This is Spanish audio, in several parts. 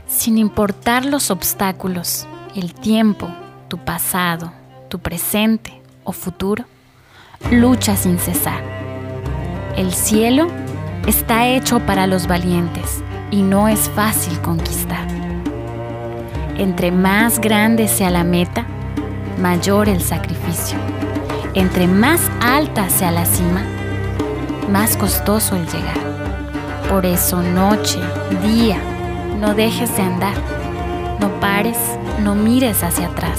Sin importar los obstáculos, el tiempo, tu pasado, tu presente o futuro, lucha sin cesar. El cielo está hecho para los valientes y no es fácil conquistar. Entre más grande sea la meta, mayor el sacrificio. Entre más alta sea la cima, más costoso el llegar. Por eso noche, día, no dejes de andar. No pares, no mires hacia atrás.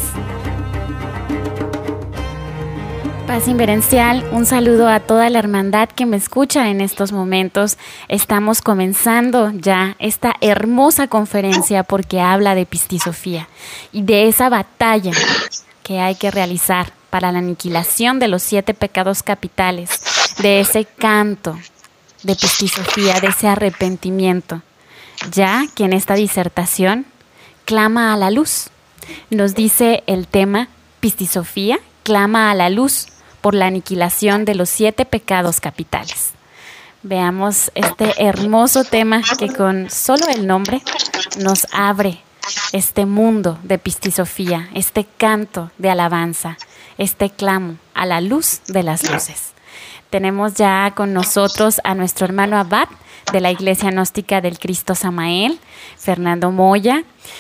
Paz Inverencial, un saludo a toda la hermandad que me escucha en estos momentos. Estamos comenzando ya esta hermosa conferencia porque habla de Pistisofía y de esa batalla que hay que realizar para la aniquilación de los 7 pecados capitales, de ese canto de Pistisofía, de ese arrepentimiento, ya que en esta disertación clama a la luz. Nos dice el tema: Pistisofía clama a la luz por la aniquilación de los 7 pecados capitales. Veamos este hermoso tema que con solo el nombre nos abre este mundo de Pistisofía, este canto de alabanza, este clamo a la luz de las luces. Tenemos ya con nosotros a nuestro hermano abad de la Iglesia Gnóstica del Cristo Samael, Fernando Moya.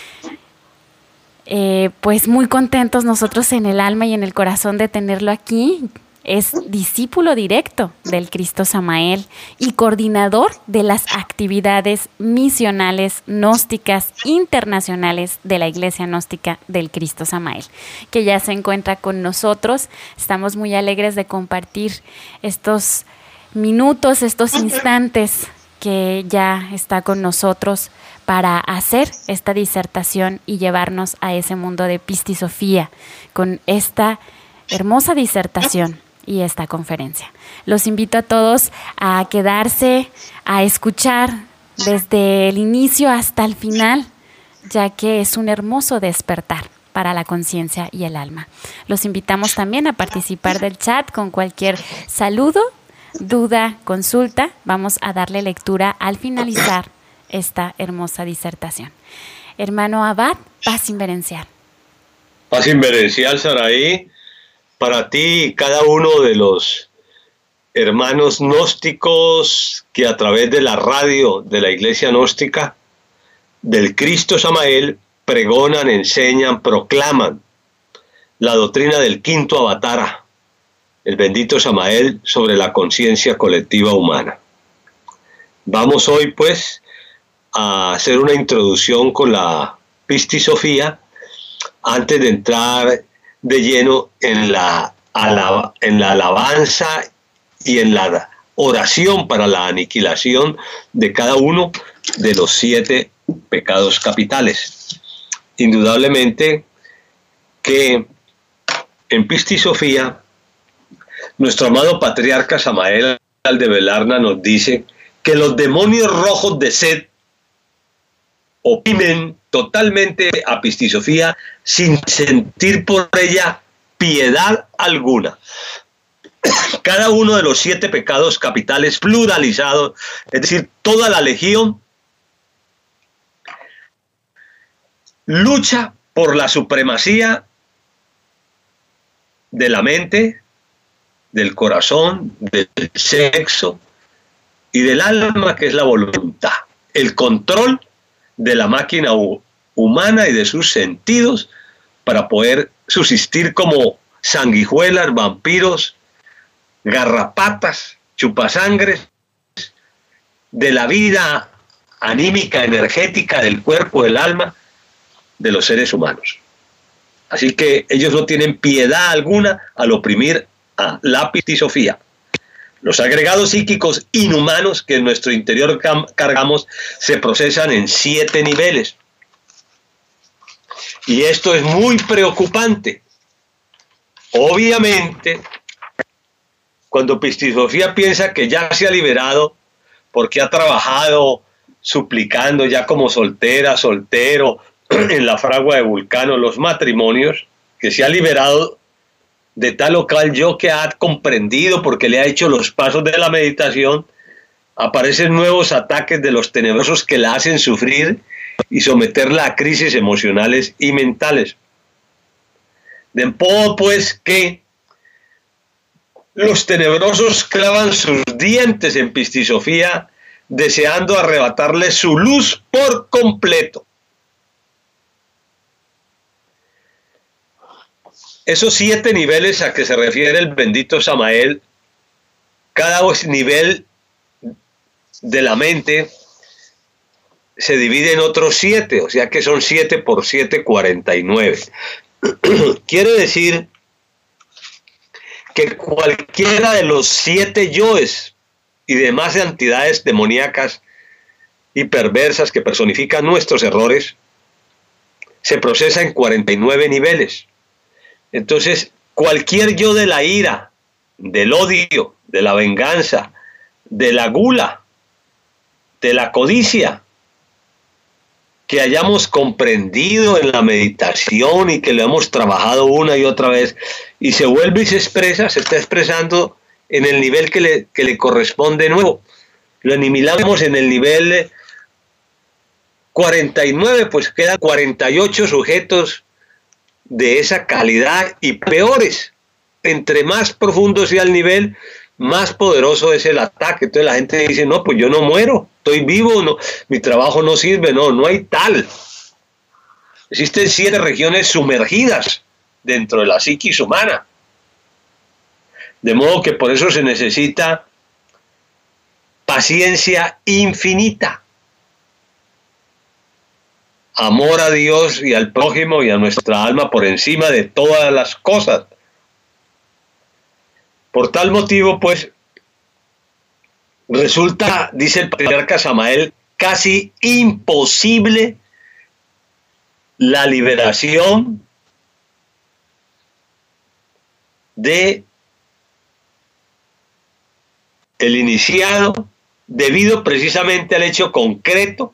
Pues muy contentos nosotros en el alma y en el corazón de tenerlo aquí. Es discípulo directo del Cristo Samael y coordinador de las actividades misionales gnósticas internacionales de la Iglesia Gnóstica del Cristo Samael, que ya se encuentra con nosotros. Estamos muy alegres de compartir estos minutos, estos instantes que ya está con nosotros para hacer esta disertación y llevarnos a ese mundo de Pistisofía con esta hermosa disertación y esta conferencia. Los invito a todos a quedarse, a escuchar desde el inicio hasta el final, ya que es un hermoso despertar para la conciencia y el alma. Los invitamos también a participar del chat con cualquier saludo, duda, consulta. Vamos a darle lectura al finalizar esta hermosa disertación. Hermano abad, Paz Inverencial. Paz Inverencial, Saraí, para ti y cada uno de los hermanos gnósticos que a través de la radio de la Iglesia Gnóstica del Cristo Samael pregonan, enseñan, proclaman la doctrina del quinto avatara, el bendito Samael, sobre la conciencia colectiva humana. Vamos hoy pues a hacer una introducción con la Pistisofía antes de entrar de lleno en la alabanza y en la oración para la aniquilación de cada uno de los 7 pecados capitales. Indudablemente que en Pistisofía nuestro amado patriarca Samael Aldebelarna nos dice que los demonios rojos de Set oprimen totalmente a Pistisofía sin sentir por ella piedad alguna. Cada uno de los 7 pecados capitales pluralizados, es decir, toda la legión, lucha por la supremacía de la mente, del corazón, del sexo y del alma, que es la voluntad, el control de la máquina humana y de sus sentidos para poder subsistir como sanguijuelas, vampiros, garrapatas, chupasangres de la vida anímica, energética del cuerpo, del alma de los seres humanos. Así que ellos no tienen piedad alguna al oprimir a la Pistisofía. Los agregados psíquicos inhumanos que en nuestro interior cargamos se procesan en 7 niveles. Y esto es muy preocupante. Obviamente, cuando Pistisofía piensa que ya se ha liberado, porque ha trabajado suplicando ya como soltera, soltero, en la fragua de Vulcano, los matrimonios, que se ha liberado de tal local yo que ha comprendido porque le ha hecho los pasos de la meditación, aparecen nuevos ataques de los tenebrosos que la hacen sufrir y someterla a crisis emocionales y mentales. De modo pues que los tenebrosos clavan sus dientes en Pistisofía, deseando arrebatarle su luz por completo. Esos 7 niveles a que se refiere el bendito Samael, cada nivel de la mente se divide en otros 7, o sea que son 7 por 7, 49. Quiere decir que cualquiera de los 7 yoes y demás entidades demoníacas y perversas que personifican nuestros errores se procesa en 49 niveles. Entonces, cualquier yo de la ira, del odio, de la venganza, de la gula, de la codicia, que hayamos comprendido en la meditación y que lo hemos trabajado una y otra vez, y se vuelve y se expresa, se está expresando en el nivel que le corresponde nuevo. Lo eliminamos en el nivel 49, pues quedan 48 sujetos de esa calidad y peores. Entre más profundo sea el nivel, más poderoso es el ataque. Entonces la gente dice, no, pues yo no muero, estoy vivo, no, mi trabajo no sirve. No hay tal. Existen 7 regiones sumergidas dentro de la psiquis humana. De modo que por eso se necesita paciencia infinita, amor a Dios y al prójimo y a nuestra alma por encima de todas las cosas. Por tal motivo, pues, resulta, dice el patriarca Samael, casi imposible la liberación de el iniciado, debido precisamente al hecho concreto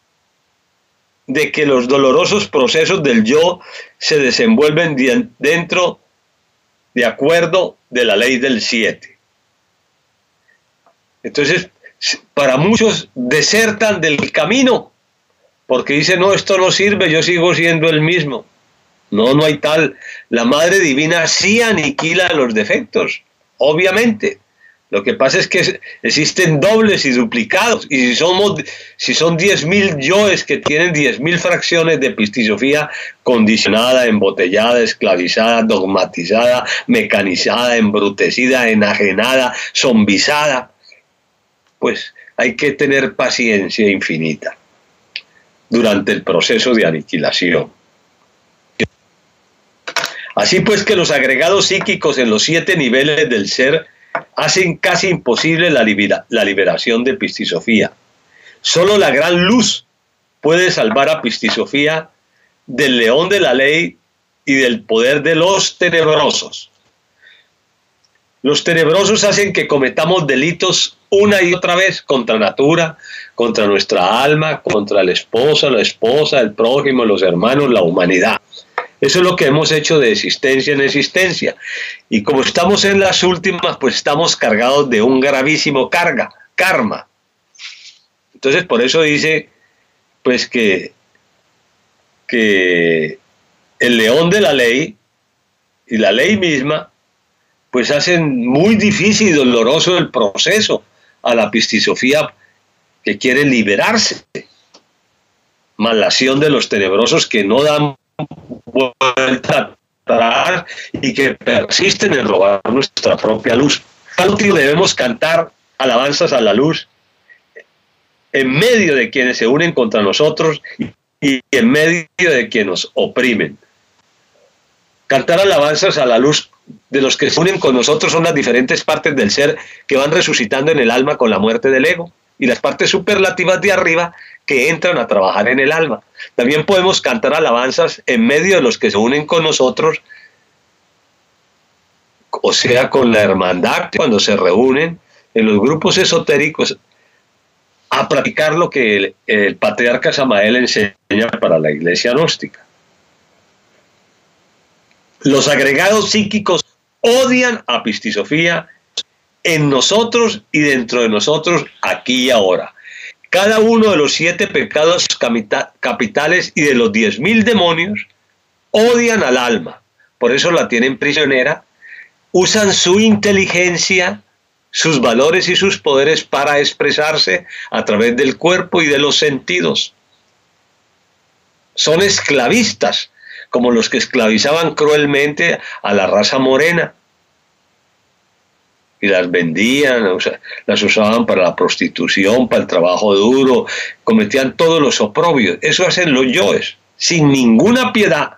de que los dolorosos procesos del yo se desenvuelven dentro, de acuerdo de la ley del 7. Entonces, para muchos desertan del camino, porque dicen, no, esto no sirve, yo sigo siendo el mismo. No hay tal. La Madre Divina sí aniquila los defectos, obviamente. Lo que pasa es que existen dobles y duplicados, y si son 10.000 yoes que tienen 10.000 fracciones de Pistisofía condicionada, embotellada, esclavizada, dogmatizada, mecanizada, embrutecida, enajenada, zombizada, pues hay que tener paciencia infinita durante el proceso de aniquilación. Así pues que los agregados psíquicos en los 7 niveles del ser hacen casi imposible la liberación de Pistisofía. Solo la gran luz puede salvar a Pistisofía del león de la ley y del poder de los tenebrosos. Los tenebrosos hacen que cometamos delitos una y otra vez contra natura, contra nuestra alma, contra la esposa, el prójimo, los hermanos, la humanidad. Eso es lo que hemos hecho de existencia en existencia. Y como estamos en las últimas, pues estamos cargados de un gravísimo karma. Entonces, por eso dice, pues que el león de la ley y la ley misma, pues hacen muy difícil y doloroso el proceso a la Pistisofía que quiere liberarse. Más la acción de los tenebrosos que no dan vuelta atrás y que persisten en robar nuestra propia luz. Por lo tanto, debemos cantar alabanzas a la luz en medio de quienes se unen contra nosotros y en medio de quienes nos oprimen. Cantar alabanzas a la luz de los que se unen con nosotros son las diferentes partes del ser que van resucitando en el alma con la muerte del ego, y las partes superlativas de arriba que entran a trabajar en el alma. También podemos cantar alabanzas en medio de los que se unen con nosotros, o sea, con la hermandad, cuando se reúnen en los grupos esotéricos a practicar lo que el patriarca Samael enseña para la iglesia gnóstica. Los agregados psíquicos odian a Pistisofía en nosotros y dentro de nosotros, aquí y ahora. Cada uno de los 7 pecados capitales y de los 10.000 demonios odian al alma, por eso la tienen prisionera, usan su inteligencia, sus valores y sus poderes para expresarse a través del cuerpo y de los sentidos. Son esclavistas, como los que esclavizaban cruelmente a la raza morena. Y las vendían, o sea, las usaban para la prostitución, para el trabajo duro, cometían todos los oprobios. Eso hacen los yoes, sin ninguna piedad.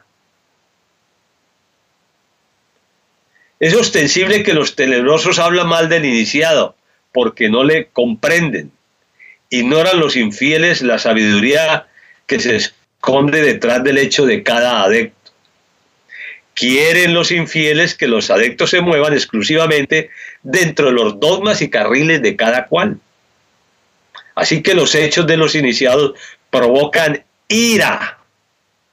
Es ostensible que los tenebrosos hablan mal del iniciado, porque no le comprenden. Ignoran los infieles la sabiduría que se esconde detrás del hecho de cada adepto. Quieren los infieles que los adeptos se muevan exclusivamente dentro de los dogmas y carriles de cada cual. Así que los hechos de los iniciados provocan ira,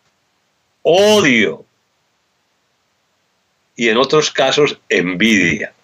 odio y en otros casos envidia.